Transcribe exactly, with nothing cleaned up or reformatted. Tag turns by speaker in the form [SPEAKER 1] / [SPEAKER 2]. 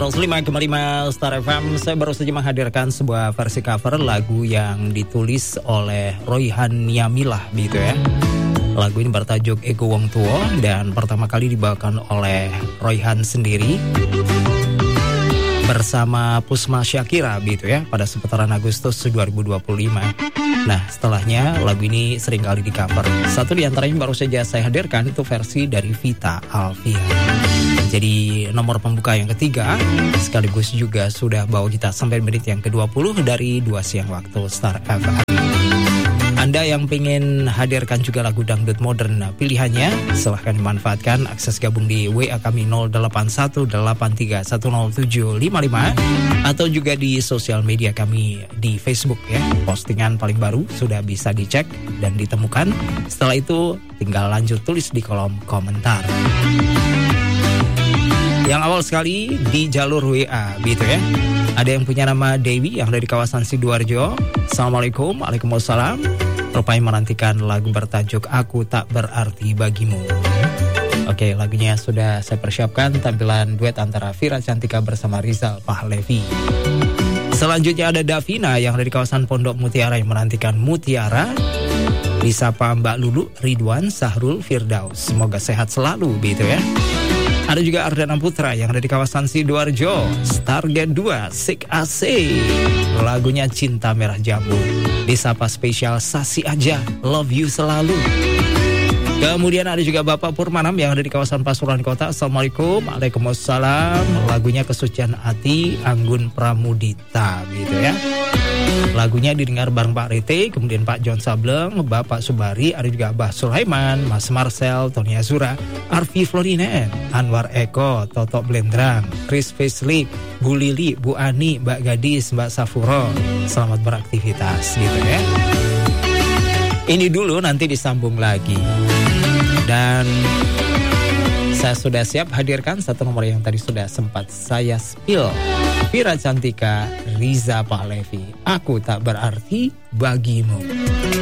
[SPEAKER 1] seratus lima koma lima Star F M. Saya baru saja menghadirkan sebuah versi cover lagu yang ditulis oleh Royhan Yamilah gitu ya. Lagu ini bertajuk Ego Wong Tuo dan pertama kali dibawakan oleh Royhan sendiri bersama Pusma Syakira gitu ya pada seputaran Agustus dua ribu dua puluh lima. Nah, setelahnya lagu ini sering kali di cover. Satu di antaranya baru saja saya hadirkan itu versi dari Vita Alvia. Jadi nomor pembuka yang ketiga sekaligus juga sudah bawa kita sampai menit yang ke dua puluh dari dua siang waktu Star F M. Anda yang pengen hadirkan juga lagu dangdut modern pilihannya, silahkan dimanfaatkan akses gabung di W A kami nol delapan satu delapan tiga satu nol tujuh lima lima atau juga di sosial media kami di Facebook ya. Postingan paling baru sudah bisa dicek dan ditemukan. Setelah itu tinggal lanjut tulis di kolom komentar. Yang awal sekali di jalur W A gitu ya. Ada yang punya nama Dewi yang dari kawasan Sidoarjo. Assalamualaikum. Waalaikumsalam. Rupanya menantikan lagu bertajuk Aku Tak Berarti Bagimu. Oke, lagunya sudah saya persiapkan, tampilan duet antara Vira Cantika bersama Rizal Pahlevi. Selanjutnya ada Davina yang dari kawasan Pondok Mutiara yang menantikan Mutiara. Disapa Mbak Lulu, Ridwan, Sahrul, Firdaus. Semoga sehat selalu gitu ya. Ada juga Ardana Putra yang ada di kawasan Sidoarjo. Stargate dua, Sik Asik. Lagunya Cinta Merah Jambu. Disapa spesial Sasi Aja, Love You Selalu. Kemudian ada juga Bapak Purmanam yang ada di kawasan Pasuruan Kota. Assalamualaikum. Waalaikumsalam. Lagunya Kesucian Hati, Anggun Pramudita gitu ya. Lagunya didengar bareng Pak Rete, kemudian Pak John Sableng, Bapak Subari, ada juga Abah Sulaiman, Mas Marcel, Tony Azura, Arfi Florinen, Anwar Eko, Toto Blendrang, Chris Feslik, Bu Lili, Bu Ani, Mbak Gadis, Mbak Safuro. Selamat beraktivitas gitu ya. Ini dulu, nanti disambung lagi. Dan saya sudah siap hadirkan satu nomor yang tadi sudah sempat saya spill. Vira Cantika, Riza Pahlevi, Aku Tak Berarti Bagimu.